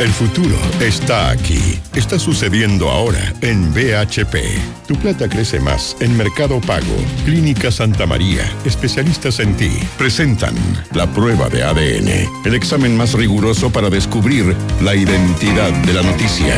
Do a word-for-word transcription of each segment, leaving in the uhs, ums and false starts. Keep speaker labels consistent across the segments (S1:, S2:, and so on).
S1: El futuro está aquí. Está sucediendo ahora en B H P. Tu plata crece más en Mercado Pago. Clínica Santa María, especialistas en ti, presentan la prueba de A D N, el examen más riguroso para descubrir la identidad de la noticia.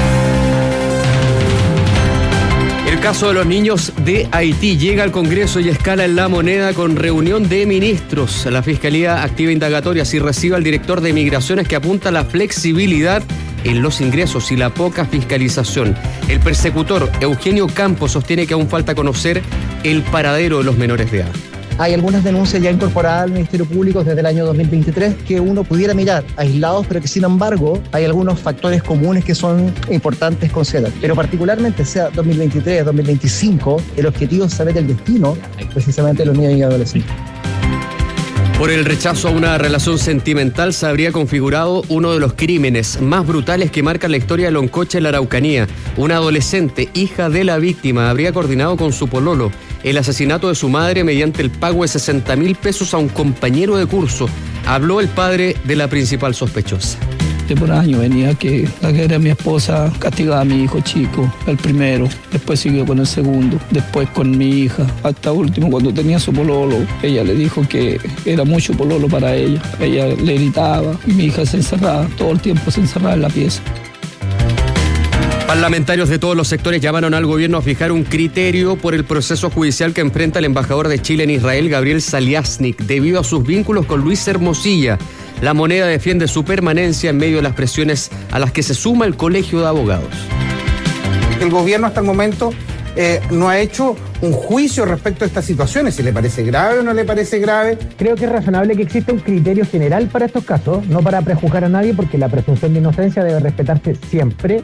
S2: El caso de los niños de Haití llega al Congreso y escala en La Moneda con reunión de ministros. La Fiscalía activa indagatorias y recibe al director de Migraciones que apunta a la flexibilidad en los ingresos y la poca fiscalización. El persecutor Eugenio Campos sostiene que aún falta conocer el paradero de los menores de edad.
S3: Hay algunas denuncias ya incorporadas al Ministerio Público desde el año dos mil veintitrés que uno pudiera mirar aislados, pero que sin embargo hay algunos factores comunes que son importantes considerar. Pero particularmente sea dos mil veintitrés, dos mil veinticinco, el objetivo es saber el destino precisamente de los niños y adolescentes.
S2: Por el rechazo a una relación sentimental se habría configurado uno de los crímenes más brutales que marcan la historia de Loncocha en la Araucanía. Una adolescente, hija de la víctima, habría coordinado con su pololo el asesinato de su madre mediante el pago de sesenta mil pesos a un compañero de curso. Habló el padre de la principal sospechosa.
S4: Por año venía que la que era mi esposa castigaba a mi hijo chico, el primero, después siguió con el segundo, después con mi hija, hasta último cuando tenía su pololo, ella le dijo que era mucho pololo para ella, ella le gritaba y mi hija se encerraba, todo el tiempo se encerraba en la pieza.
S2: Parlamentarios de todos los sectores llamaron al gobierno a fijar un criterio por el proceso judicial que enfrenta el embajador de Chile en Israel, Gabriel Saliasnik, debido a sus vínculos con Luis Hermosilla. La Moneda defiende su permanencia en medio de las presiones a las que se suma el Colegio de Abogados.
S5: El gobierno hasta el momento eh, no ha hecho un juicio respecto a estas situaciones, si le parece grave o no le parece grave.
S6: Creo que es razonable que exista un criterio general para estos casos, no para prejuzgar a nadie, porque la presunción de inocencia debe respetarse siempre.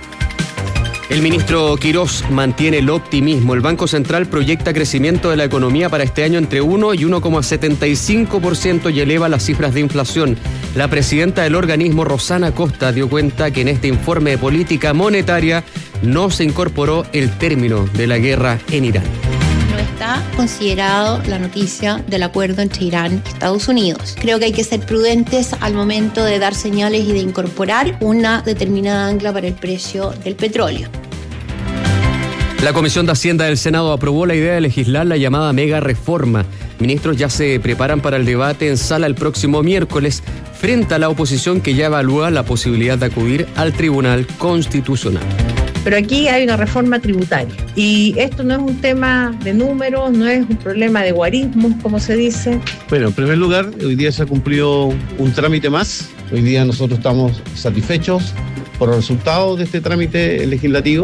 S2: El ministro Quirós mantiene el optimismo. El Banco Central proyecta crecimiento de la economía para este año entre uno y uno coma setenta y cinco por ciento y eleva las cifras de inflación. La presidenta del organismo, Rosana Costa, dio cuenta que en este informe de política monetaria no se incorporó el término de la guerra en Irán.
S7: No está considerado la noticia del acuerdo entre Irán y Estados Unidos. Creo que hay que ser prudentes al momento de dar señales y de incorporar una determinada ancla para el precio del petróleo.
S2: La Comisión de Hacienda del Senado aprobó la idea de legislar la llamada mega reforma. Ministros ya se preparan para el debate en sala el próximo miércoles frente a la oposición que ya evalúa la posibilidad de acudir al Tribunal Constitucional.
S8: Pero aquí hay una reforma tributaria y esto no es un tema de números, no es un problema de guarismos, como se dice.
S9: Bueno, en primer lugar, hoy día se ha cumplido un trámite más. Hoy día nosotros estamos satisfechos por los resultados de este trámite legislativo.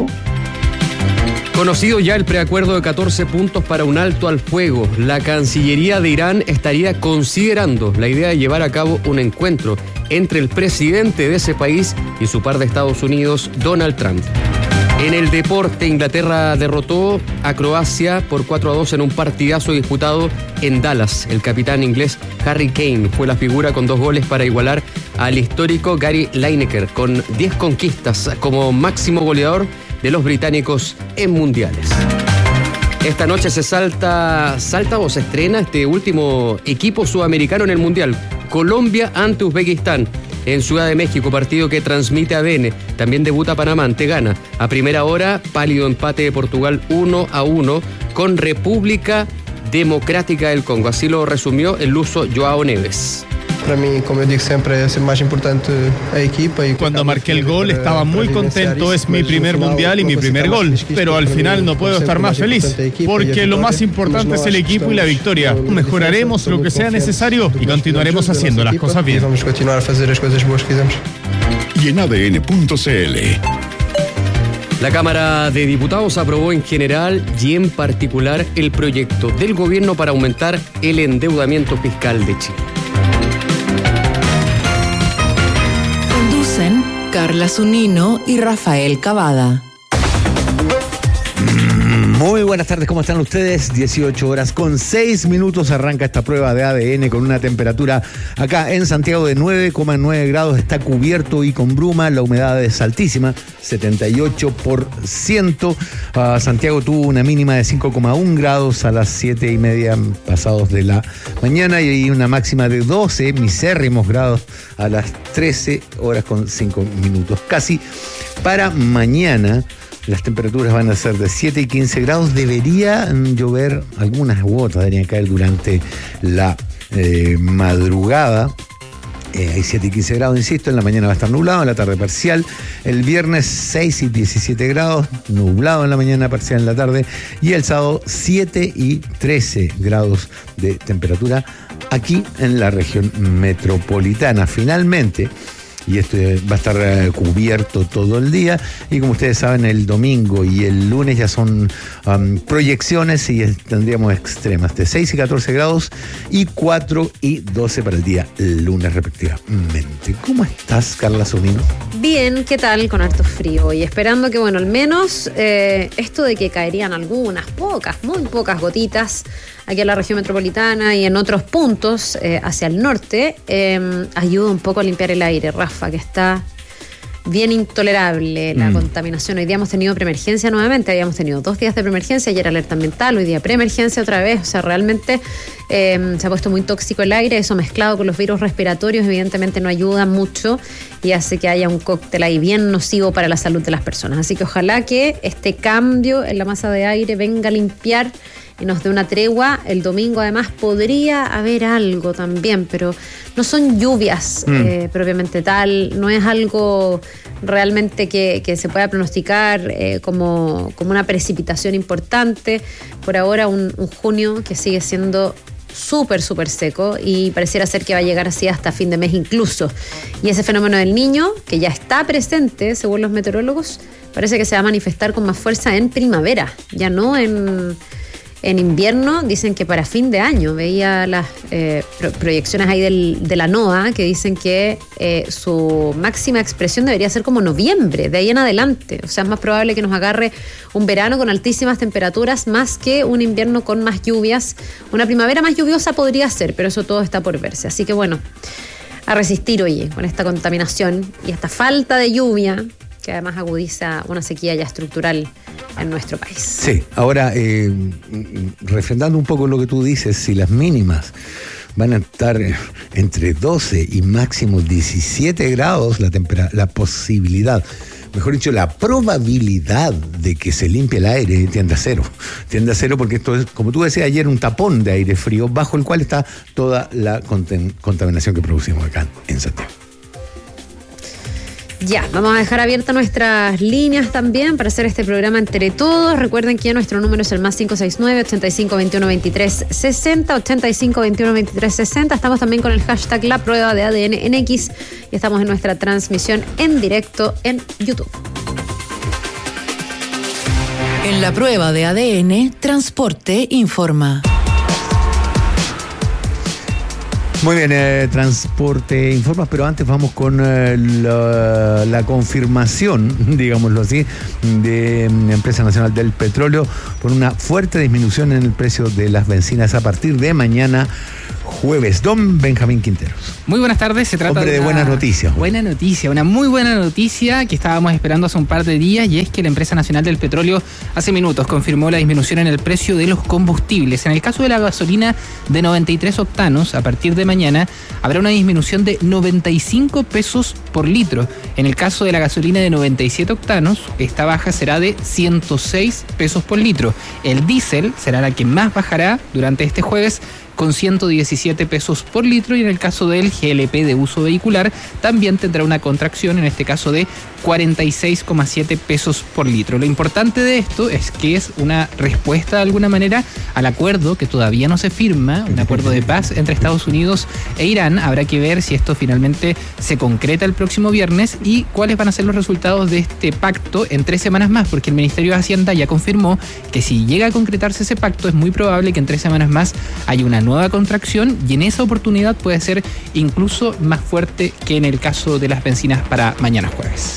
S2: Conocido ya el preacuerdo de catorce puntos para un alto al fuego, la Cancillería de Irán estaría considerando la idea de llevar a cabo un encuentro entre el presidente de ese país y su par de Estados Unidos, Donald Trump. En el deporte, Inglaterra derrotó a Croacia por cuatro a dos en un partidazo disputado en Dallas. El capitán inglés Harry Kane fue la figura con dos goles para igualar al histórico Gary Lineker con diez conquistas como máximo goleador de los británicos en mundiales. Esta noche se salta, salta o se estrena este último equipo sudamericano en el mundial. Colombia ante Uzbekistán en Ciudad de México, partido que transmite A D N. También debuta Panamá ante Ghana. A primera hora, pálido empate de Portugal uno a uno con República Democrática del Congo. Así lo resumió el luso Joao Neves.
S10: Para mí, como yo digo siempre, es más importante la equipa. Y
S11: cuando marqué el gol estaba muy contento, es mi primer mundial y mi primer gol, pero al final no puedo estar más feliz, porque lo más importante es el equipo y la victoria. Mejoraremos lo que sea necesario y continuaremos haciendo las cosas bien.
S10: Vamos a continuar a hacer las cosas buenas que hacemos.
S1: Y en A D N punto C L.
S2: La Cámara de Diputados aprobó en general y en particular el proyecto del gobierno para aumentar el endeudamiento fiscal de Chile.
S12: Carla Zunino y Rafael Cavada.
S1: Mm,
S12: Muy buenas tardes, ¿cómo están ustedes? dieciocho horas con seis minutos arranca esta prueba de A D N con una temperatura acá en Santiago de nueve coma nueve grados, está cubierto y con bruma, la humedad es altísima, setenta y ocho por ciento. Uh, Santiago tuvo una mínima de cinco coma uno grados a las siete y media pasados de la mañana y una máxima de doce misérrimos grados a las trece horas con cinco minutos. Casi para mañana las temperaturas van a ser de siete y quince grados. Debería llover algunas gotas, deberían caer durante la eh, madrugada. Eh, hay siete y quince grados, insisto, en la mañana va a estar nublado, en la tarde parcial. El viernes seis y diecisiete grados, nublado en la mañana, parcial en la tarde. Y el sábado siete y trece grados de temperatura aquí en la región metropolitana. Finalmente, y esto va a estar uh, cubierto todo el día, y como ustedes saben, el domingo y el lunes ya son um, proyecciones y tendríamos extremas de seis y catorce grados y cuatro y doce para el día lunes respectivamente. ¿Cómo estás, Carla Zunino?
S13: Bien, ¿qué tal? Con harto frío y esperando que, bueno, al menos eh, esto de que caerían algunas pocas, muy pocas gotitas aquí en la región metropolitana y en otros puntos eh, hacia el norte, eh, ayuda un poco a limpiar el aire, Rafa, que está bien intolerable la mm. contaminación. Hoy día hemos tenido preemergencia nuevamente, habíamos tenido dos días de preemergencia, ayer alerta ambiental, hoy día preemergencia otra vez, o sea, realmente eh, se ha puesto muy tóxico el aire, eso mezclado con los virus respiratorios evidentemente no ayuda mucho y hace que haya un cóctel ahí bien nocivo para la salud de las personas. Así que ojalá que este cambio en la masa de aire venga a limpiar y nos dé una tregua. El domingo además podría haber algo también, pero no son lluvias mm. eh, propiamente tal, no es algo realmente que, que se pueda pronosticar eh, como, como una precipitación importante. Por ahora un, un junio que sigue siendo súper, súper seco y pareciera ser que va a llegar así hasta fin de mes incluso. Y ese fenómeno del Niño, que ya está presente según los meteorólogos, parece que se va a manifestar con más fuerza en primavera, ya no en... En invierno. Dicen que para fin de año, veía las eh, pro- proyecciones ahí del, de la NOAA que dicen que eh, su máxima expresión debería ser como noviembre, de ahí en adelante. O sea, es más probable que nos agarre un verano con altísimas temperaturas más que un invierno con más lluvias. Una primavera más lluviosa podría ser, pero eso todo está por verse. Así que bueno, a resistir, oye, con esta contaminación y esta falta de lluvia, que además agudiza una sequía ya estructural en nuestro país.
S12: Sí, ahora, eh, refrendando un poco lo que tú dices, si las mínimas van a estar entre doce y máximo diecisiete grados, la, tempera- la posibilidad, mejor dicho, la probabilidad de que se limpie el aire tiende a cero. Tiende a cero porque esto es, como tú decías ayer, un tapón de aire frío bajo el cual está toda la conten- contaminación que producimos acá en Santiago.
S13: Ya, vamos a dejar abiertas nuestras líneas también para hacer este programa entre todos. Recuerden que nuestro número es el más cinco seis nueve, ochenta y cinco veintiuno, veintitrés sesenta, ochenta y cinco veintiuno, veintitrés sesenta. Estamos también con el hashtag La Prueba de A D N en X y estamos en nuestra transmisión en directo en YouTube.
S14: En La Prueba de A D N, Transporte informa.
S12: Muy bien, eh, Transporte informa, pero antes vamos con eh, la, la confirmación, digámoslo así, de la Empresa Nacional del Petróleo por una fuerte disminución en el precio de las bencinas a partir de mañana jueves. Don Benjamín Quinteros.
S15: Muy buenas tardes, se trata
S12: Hombre de,
S15: de
S12: una buenas noticias.
S15: Buena noticia, una muy buena noticia que estábamos esperando hace un par de días, y es que la Empresa Nacional del Petróleo hace minutos confirmó la disminución en el precio de los combustibles. En el caso de la gasolina de noventa y tres octanos, a partir de mañana habrá una disminución de noventa y cinco pesos por litro. En el caso de la gasolina de noventa y siete octanos, esta baja será de ciento seis pesos por litro. El diésel será la que más bajará durante este jueves, con ciento diecisiete pesos por litro, y en el caso del G L P de uso vehicular también tendrá una contracción, en este caso de cuarenta y seis coma siete pesos por litro. Lo importante de esto es que es una respuesta de alguna manera al acuerdo que todavía no se firma, un acuerdo de paz entre Estados Unidos e Irán. Habrá que ver si esto finalmente se concreta el próximo viernes y cuáles van a ser los resultados de este pacto en tres semanas más, porque el Ministerio de Hacienda ya confirmó que si llega a concretarse ese pacto es muy probable que en tres semanas más haya una nueva contracción, y en esa oportunidad puede ser incluso más fuerte que en el caso de las bencinas para mañana jueves.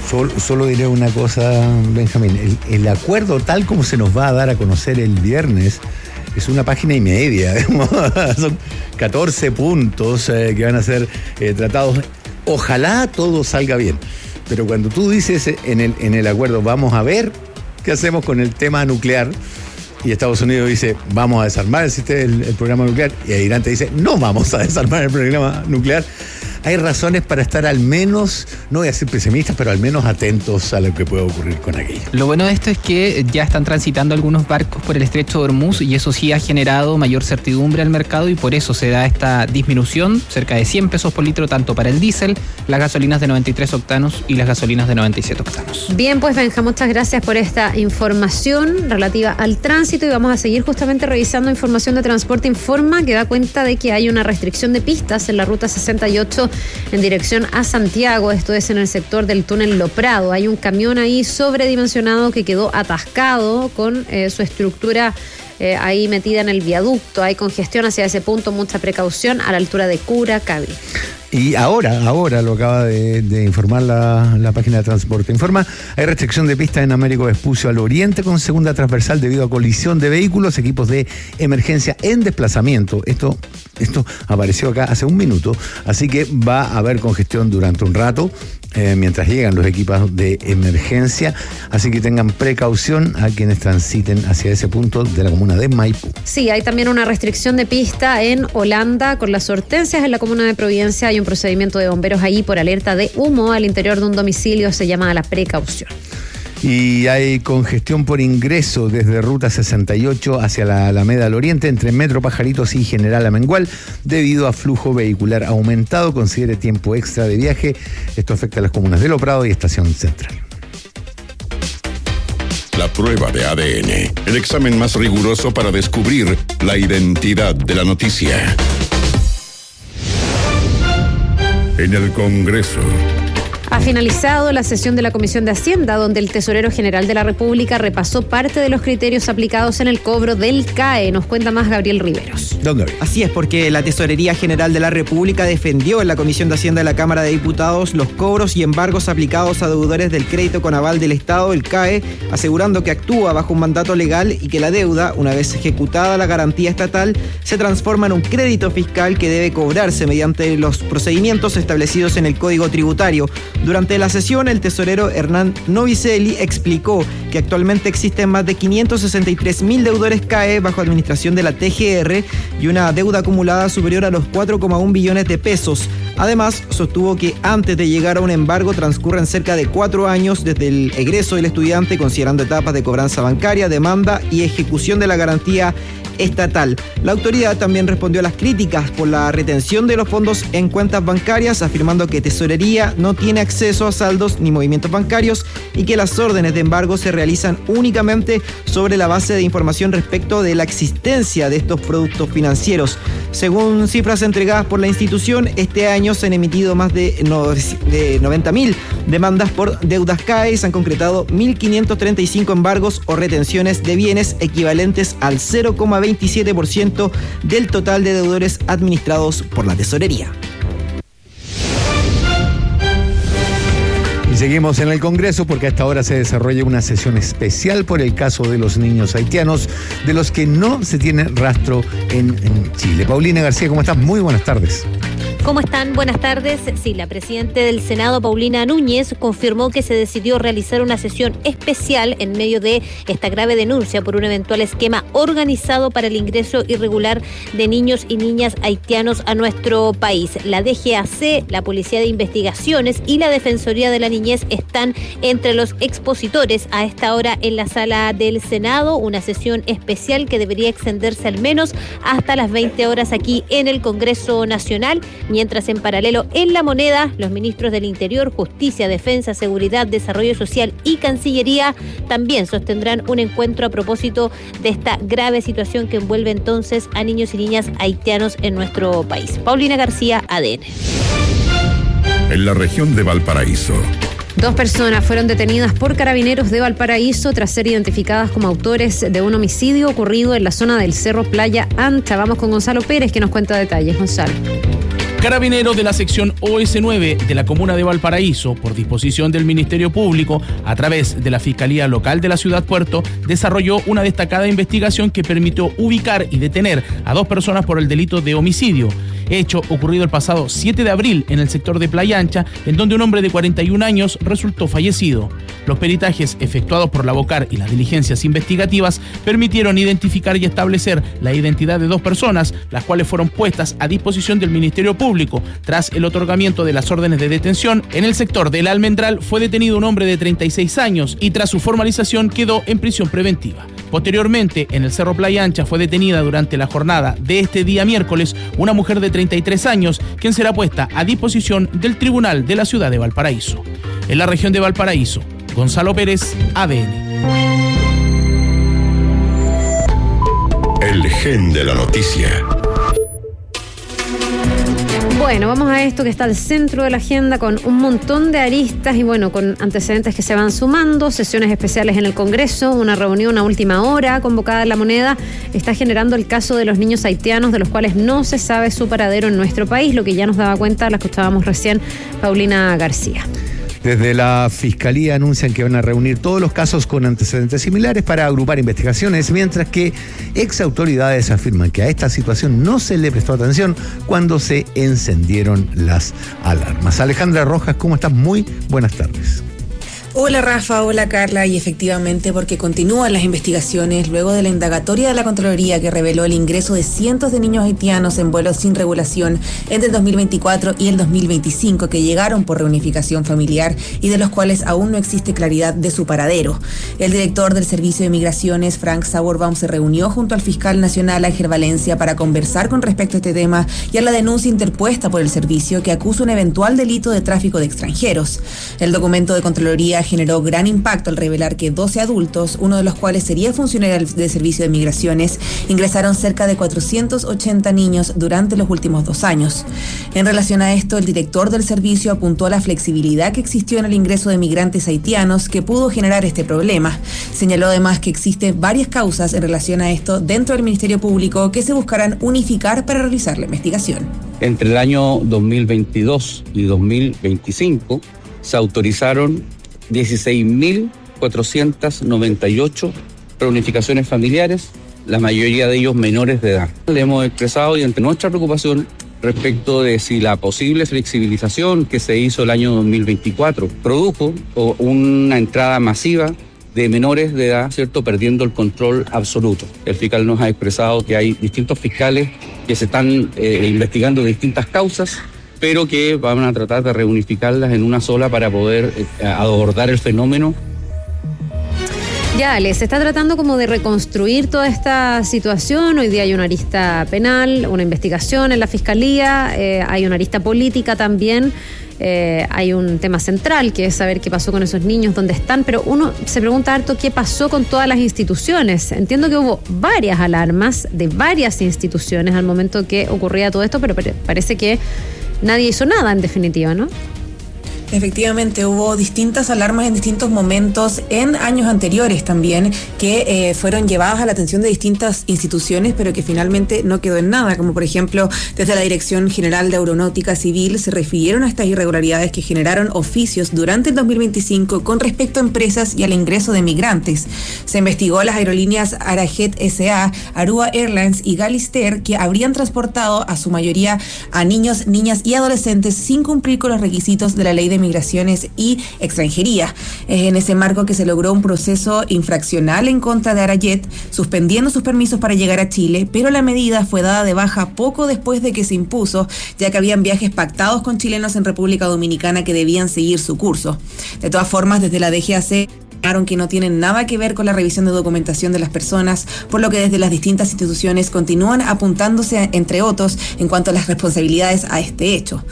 S12: Solo, solo diré una cosa, Benjamín. El, el acuerdo tal como se nos va a dar a conocer el viernes es una página y media. Son catorce puntos eh, que van a ser eh, tratados. Ojalá todo salga bien. Pero cuando tú dices en el, en el acuerdo, vamos a ver qué hacemos con el tema nuclear, y Estados Unidos dice, vamos a desarmar el, el, el programa nuclear, y Irán te dice, no vamos a desarmar el programa nuclear, hay razones para estar al menos, no voy a ser pesimistas, pero al menos atentos a lo que puede ocurrir con aquello.
S15: Lo bueno de esto es que ya están transitando algunos barcos por el estrecho de Hormuz, y eso sí ha generado mayor certidumbre al mercado, y por eso se da esta disminución, cerca de cien pesos por litro, tanto para el diésel, las gasolinas de noventa y tres octanos y las gasolinas de noventa y siete octanos.
S13: Bien, pues Benja, muchas gracias por esta información relativa al tránsito, y vamos a seguir justamente revisando información de Transporte Informa, que da cuenta de que hay una restricción de pistas en la ruta sesenta y ocho en dirección a Santiago. Esto es en el sector del túnel Lo Prado. Hay un camión ahí sobredimensionado que quedó atascado con eh, su estructura eh, ahí metida en el viaducto. Hay congestión hacia ese punto, mucha precaución a la altura de Curacaví.
S12: Y ahora, ahora lo acaba de, de informar la, la página de Transporte Informa, hay restricción de pistas en Américo Vespucio al oriente con segunda transversal debido a colisión de vehículos, equipos de emergencia en desplazamiento. Esto, esto apareció acá hace un minuto, así que va a haber congestión durante un rato eh, mientras llegan los equipos de emergencia, así que tengan precaución a quienes transiten hacia ese punto de la comuna de Maipú.
S13: Sí, hay también una restricción de pista en Holanda con las Hortensias en la comuna de Providencia. Hay un procedimiento de bomberos ahí por alerta de humo al interior de un domicilio, se llama a la precaución.
S12: Y hay congestión por ingreso desde Ruta sesenta y ocho hacia la Alameda al Oriente, entre Metro Pajaritos y General Amengual, debido a flujo vehicular aumentado. Considere tiempo extra de viaje. Esto afecta a las comunas de Lo Prado y Estación Central.
S1: La prueba de A D N, el examen más riguroso para descubrir la identidad de la noticia. En el Congreso.
S13: Ha finalizado la sesión de la Comisión de Hacienda, donde el Tesorero General de la República repasó parte de los criterios aplicados en el cobro del C A E. Nos cuenta más Gabriel Riveros.
S12: Don Gabriel.
S16: Así es, porque la Tesorería General de la República defendió en la Comisión de Hacienda de la Cámara de Diputados los cobros y embargos aplicados a deudores del crédito con aval del Estado, el C A E, asegurando que actúa bajo un mandato legal y que la deuda, una vez ejecutada la garantía estatal, se transforma en un crédito fiscal que debe cobrarse mediante los procedimientos establecidos en el Código Tributario. Durante la sesión, el tesorero Hernán Novicelli explicó que actualmente existen más de quinientos sesenta y tres mil deudores C A E bajo administración de la T G R y una deuda acumulada superior a los cuatro coma uno billones de pesos. Además, sostuvo que antes de llegar a un embargo transcurren cerca de cuatro años desde el egreso del estudiante, considerando etapas de cobranza bancaria, demanda y ejecución de la garantía estatal. La autoridad también respondió a las críticas por la retención de los fondos en cuentas bancarias, afirmando que Tesorería no tiene acceso a saldos ni movimientos bancarios y que las órdenes de embargo se realizan únicamente sobre la base de información respecto de la existencia de estos productos financieros. Según cifras entregadas por la institución, este año se han emitido más de noventa mil demandas por deudas C A E y se han concretado mil quinientos treinta y cinco embargos o retenciones de bienes equivalentes al cero coma veintisiete por ciento del total de deudores administrados por la Tesorería.
S12: Y seguimos en el Congreso porque a esta hora se desarrolla una sesión especial por el caso de los niños haitianos, de los que no se tiene rastro en, en Chile. Paulina García, ¿cómo estás? Muy buenas tardes.
S17: ¿Cómo están? Buenas tardes. Sí, la presidenta del Senado, Paulina Núñez, confirmó que se decidió realizar una sesión especial en medio de esta grave denuncia por un eventual esquema organizado para el ingreso irregular de niños y niñas haitianos a nuestro país. La D G A C, la Policía de Investigaciones y la Defensoría de la Niñez están entre los expositores a esta hora en la sala del Senado, una sesión especial que debería extenderse al menos hasta las veinte horas aquí en el Congreso Nacional. Mientras en paralelo en La Moneda, los ministros del Interior, Justicia, Defensa, Seguridad, Desarrollo Social y Cancillería también sostendrán un encuentro a propósito de esta grave situación que envuelve entonces a niños y niñas haitianos en nuestro país. Paulina García, A D N.
S1: En la región de Valparaíso.
S13: Dos personas fueron detenidas por carabineros de Valparaíso tras ser identificadas como autores de un homicidio ocurrido en la zona del Cerro Playa Ancha. Vamos con Gonzalo Pérez que nos cuenta detalles. Gonzalo.
S18: Carabineros de la sección O S nueve de la comuna de Valparaíso, por disposición del Ministerio Público, a través de la Fiscalía Local de la Ciudad Puerto, desarrolló una destacada investigación que permitió ubicar y detener a dos personas por el delito de homicidio, hecho ocurrido el pasado siete de abril en el sector de Playa Ancha, en donde un hombre de cuarenta y un años resultó fallecido. Los peritajes efectuados por la Bocar y las diligencias investigativas permitieron identificar y establecer la identidad de dos personas, las cuales fueron puestas a disposición del Ministerio Público. Tras el otorgamiento de las órdenes de detención, en el sector del Almendral fue detenido un hombre de treinta y seis años y tras su formalización quedó en prisión preventiva. Posteriormente, en el Cerro Playa Ancha fue detenida durante la jornada de este día miércoles una mujer de treinta y tres años, quien será puesta a disposición del Tribunal de la Ciudad de Valparaíso. En la región de Valparaíso, Gonzalo Pérez, A D N.
S1: El gen de la noticia.
S13: Bueno, vamos a esto que está al centro de la agenda con un montón de aristas y bueno, con antecedentes que se van sumando, sesiones especiales en el Congreso, una reunión a última hora convocada en La Moneda, está generando el caso de los niños haitianos de los cuales no se sabe su paradero en nuestro país, lo que ya nos daba cuenta, la escuchábamos recién, Paulina García.
S12: Desde la Fiscalía anuncian que van a reunir todos los casos con antecedentes similares para agrupar investigaciones, mientras que ex autoridades afirman que a esta situación no se le prestó atención cuando se encendieron las alarmas. Alejandra Rojas, ¿cómo estás? Muy buenas tardes.
S19: Hola Rafa, hola Carla, y efectivamente porque continúan las investigaciones luego de la indagatoria de la Contraloría que reveló el ingreso de cientos de niños haitianos en vuelos sin regulación entre el dos mil veinticuatro y el dos mil veinticinco que llegaron por reunificación familiar y de los cuales aún no existe claridad de su paradero. El director del Servicio de Migraciones, Frank Sauerbaum, se reunió junto al fiscal nacional Ángel Valencia para conversar con respecto a este tema y a la denuncia interpuesta por el servicio que acusa un eventual delito de tráfico de extranjeros. El documento de Contraloría generó gran impacto al revelar que doce adultos, uno de los cuales sería funcionario del Servicio de Migraciones, ingresaron cerca de cuatrocientos ochenta niños durante los últimos dos años. En relación a esto, el director del servicio apuntó a la flexibilidad que existió en el ingreso de migrantes haitianos que pudo generar este problema. Señaló además que existen varias causas en relación a esto dentro del Ministerio Público que se buscarán unificar para realizar la investigación.
S20: Entre el año dos mil veintidós y dos mil veinticinco se autorizaron dieciséis mil cuatrocientas noventa y ocho reunificaciones familiares, la mayoría de ellos menores de edad. Le hemos expresado y ante nuestra preocupación respecto de si la posible flexibilización que se hizo el año dos mil veinticuatro produjo una entrada masiva de menores de edad, ¿cierto?, perdiendo el control absoluto. El fiscal nos ha expresado que hay distintos fiscales que se están eh, investigando distintas causas, pero que van a tratar de reunificarlas en una sola para poder eh, abordar el fenómeno.
S13: Ya, Ale, se está tratando como de reconstruir toda esta situación. Hoy día hay una arista penal, una investigación en la Fiscalía, eh, hay una arista política también. Eh, hay un tema central que es saber qué pasó con esos niños, dónde están, pero uno se pregunta harto qué pasó con todas las instituciones. Entiendo que hubo varias alarmas de varias instituciones al momento que ocurría todo esto, pero parece que nadie hizo nada en definitiva, ¿no?
S19: Efectivamente, hubo distintas alarmas en distintos momentos en años anteriores también que eh, fueron llevadas a la atención de distintas instituciones, pero que finalmente no quedó en nada, como por ejemplo desde la Dirección General de Aeronáutica Civil se refirieron a estas irregularidades que generaron oficios durante el dos mil veinticinco con respecto a empresas y al ingreso de migrantes. Se investigó a las aerolíneas Arajet S A, Arua Airlines y Galister, que habrían transportado a su mayoría a niños, niñas y adolescentes sin cumplir con los requisitos de la Ley de Migraciones y Extranjería. Es en ese marco que se logró un proceso infraccional en contra de Arajet, suspendiendo sus permisos para llegar a Chile, pero la medida fue dada de baja poco después de que se impuso, ya que habían viajes pactados con chilenos en República Dominicana que debían seguir su curso. De todas formas, desde la D G A C que no tienen nada que ver con la revisión de documentación de las personas, por lo que desde las distintas instituciones continúan apuntándose, entre otros, en cuanto a las responsabilidades a este hecho.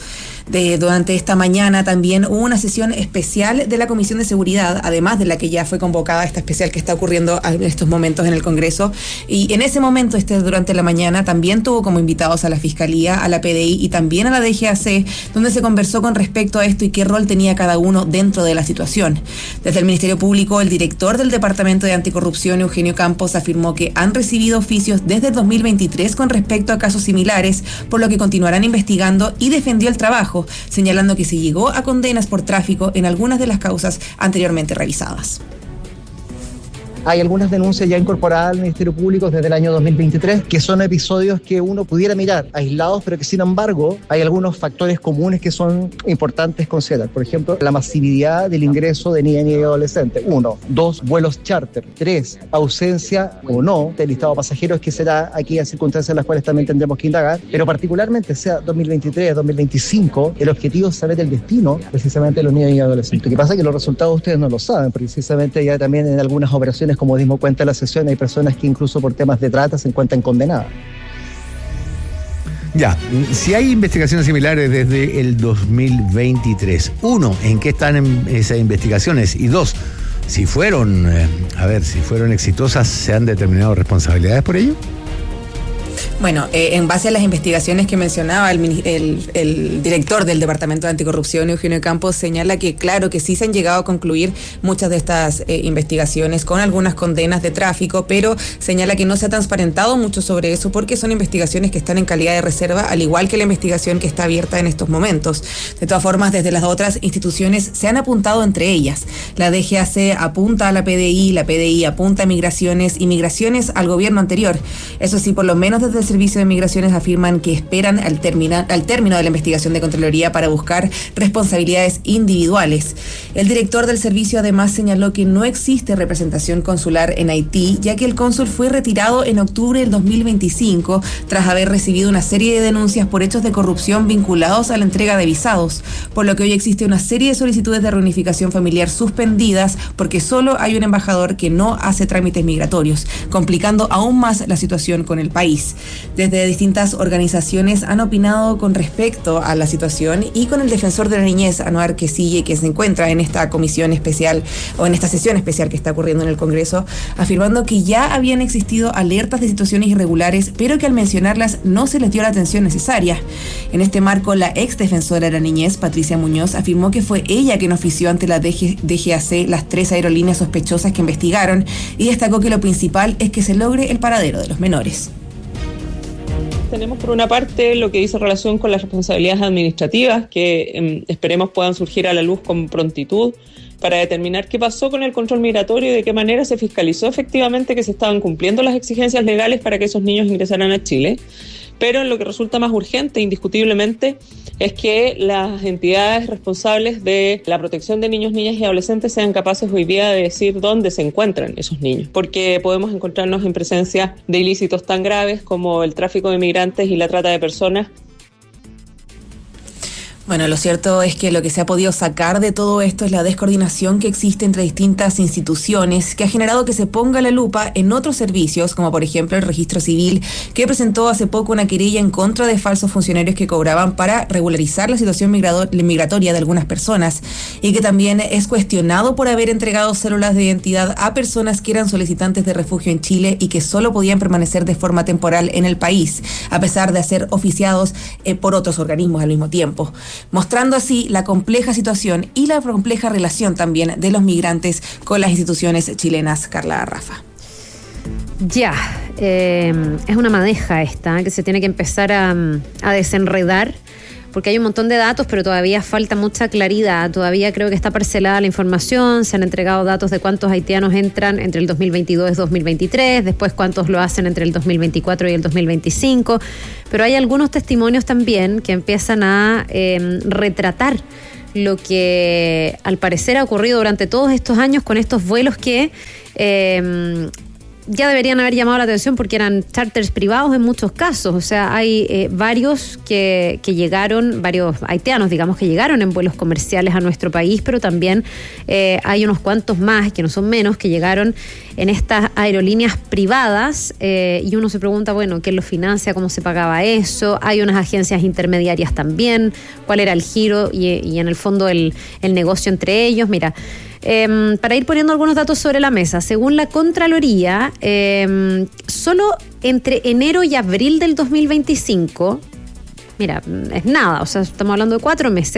S19: De, durante esta mañana también hubo una sesión especial de la Comisión de Seguridad, además de la que ya fue convocada esta especial que está ocurriendo en estos momentos en el Congreso. Y en ese momento, este durante la mañana, también tuvo como invitados a la Fiscalía, a la P D I y también a la D G A C, donde se conversó con respecto a esto y qué rol tenía cada uno dentro de la situación. Desde el Ministerio Público, el director del Departamento de Anticorrupción, Eugenio Campos, afirmó que han recibido oficios desde el dos mil veintitrés con respecto a casos similares, por lo que continuarán investigando, y defendió el trabajo, señalando que se llegó a condenas por tráfico en algunas de las causas anteriormente revisadas.
S3: Hay algunas denuncias ya incorporadas al Ministerio Público desde el año dos mil veintitrés, que son episodios que uno pudiera mirar aislados, pero que sin embargo hay algunos factores comunes que son importantes considerar. Por ejemplo, la masividad del ingreso de niñas y adolescentes. Uno. Dos, vuelos charter. Tres, ausencia o no del listado de pasajeros, que será aquellas circunstancias en las cuales también tendremos que indagar. Pero particularmente, sea dos mil veintitrés, dos mil veinticinco, el objetivo es saber el destino precisamente de los niños y adolescentes. Lo que pasa es que los resultados ustedes no lo saben, precisamente ya también en algunas operaciones, como dimos cuenta en la sesión, hay personas que incluso por temas de trata se encuentran condenadas.
S12: Ya, si hay investigaciones similares desde el dos mil veintitrés, uno, ¿en qué están en esas investigaciones? Y dos, si fueron, eh, a ver, si fueron exitosas, ¿se han determinado responsabilidades por ello?
S19: Bueno, eh, en base a las investigaciones que mencionaba el, el, el director del Departamento de Anticorrupción, Eugenio Campos, señala que claro que sí se han llegado a concluir muchas de estas eh, investigaciones con algunas condenas de tráfico, pero señala que no se ha transparentado mucho sobre eso porque son investigaciones que están en calidad de reserva, al igual que la investigación que está abierta en estos momentos. De todas formas, desde las otras instituciones se han apuntado entre ellas. La D G A C apunta a la P D I, la P D I apunta a Migraciones y Migraciones al gobierno anterior. Eso sí, por lo menos desde el Servicio de Migraciones afirman que esperan al, termina, al término de la investigación de Contraloría para buscar responsabilidades individuales. El director del servicio además señaló que no existe representación consular en Haití, ya que el cónsul fue retirado en octubre del dos mil veinticinco tras haber recibido una serie de denuncias por hechos de corrupción vinculados a la entrega de visados, por lo que hoy existe una serie de solicitudes de reunificación familiar suspendidas porque solo hay un embajador que no hace trámites migratorios, complicando aún más la situación con el país. Desde distintas organizaciones han opinado con respecto a la situación y con el defensor de la niñez, Anuar Quesille, que se encuentra en esta comisión especial o en esta sesión especial que está ocurriendo en el Congreso, afirmando que ya habían existido alertas de situaciones irregulares, pero que al mencionarlas no se les dio la atención necesaria. En este marco, la ex defensora de la niñez, Patricia Muñoz, afirmó que fue ella quien ofició ante la D G A C las tres aerolíneas sospechosas que investigaron y destacó que lo principal es que se logre el paradero de los menores.
S21: Tenemos por una parte lo que dice relación con las responsabilidades administrativas que eh, esperemos puedan surgir a la luz con prontitud para determinar qué pasó con el control migratorio y de qué manera se fiscalizó efectivamente que se estaban cumpliendo las exigencias legales para que esos niños ingresaran a Chile. Pero lo que resulta más urgente, indiscutiblemente, es que las entidades responsables de la protección de niños, niñas y adolescentes sean capaces hoy día de decir dónde se encuentran esos niños, porque podemos encontrarnos en presencia de ilícitos tan graves como el tráfico de migrantes y la trata de personas.
S19: Bueno, lo cierto es que lo que se ha podido sacar de todo esto es la descoordinación que existe entre distintas instituciones, que ha generado que se ponga la lupa en otros servicios, como por ejemplo el Registro Civil, que presentó hace poco una querella en contra de falsos funcionarios que cobraban para regularizar la situación migratoria de algunas personas, y que también es cuestionado por haber entregado células de identidad a personas que eran solicitantes de refugio en Chile y que solo podían permanecer de forma temporal en el país, a pesar de ser oficiados eh, por otros organismos al mismo tiempo, mostrando así la compleja situación y la compleja relación también de los migrantes con las instituciones chilenas. Carla Rafa.
S13: Ya, eh, es una madeja esta que se tiene que empezar a, a desenredar, porque hay un montón de datos, pero todavía falta mucha claridad. Todavía creo que está parcelada la información. Se han entregado datos de cuántos haitianos entran entre el dos mil veintidós y dos mil veintitrés, después cuántos lo hacen entre el dos mil veinticuatro y el dos mil veinticinco. Pero hay algunos testimonios también que empiezan a eh, retratar lo que al parecer ha ocurrido durante todos estos años con estos vuelos que... Eh, ya deberían haber llamado la atención porque eran charters privados en muchos casos. O sea, hay eh, varios que, que llegaron, varios haitianos, digamos, que llegaron en vuelos comerciales a nuestro país, pero también eh, hay unos cuantos más, que no son menos, que llegaron en estas aerolíneas privadas eh, y uno se pregunta, bueno, ¿quién lo financia? ¿Cómo se pagaba eso? Hay unas agencias intermediarias también. ¿Cuál era el giro y, y en el fondo el, el negocio entre ellos? Mira, Eh, para ir poniendo algunos datos sobre la mesa, según la Contraloría, eh, solo entre enero y abril del dos mil veinticinco, mira, es nada, o sea, estamos hablando de cuatro meses,